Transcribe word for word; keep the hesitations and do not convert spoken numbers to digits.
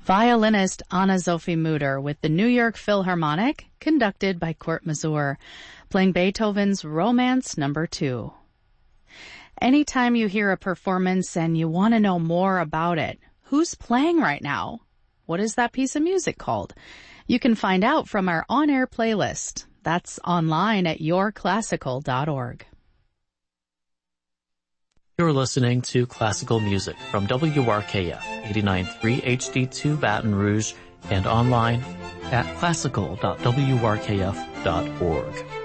violinist Anna-Sophie Mutter with the New York Philharmonic, conducted by Kurt Masur, playing Beethoven's Romance Number Two. Anytime you hear a performance and you want to know more about it, who's playing right now? What is that piece of music called? You can find out from our on-air playlist. That's online at your classical dot org. You're listening to Classical Music from W R K F eighty-nine point three H D two Baton Rouge and online at classical dot w r k f dot org.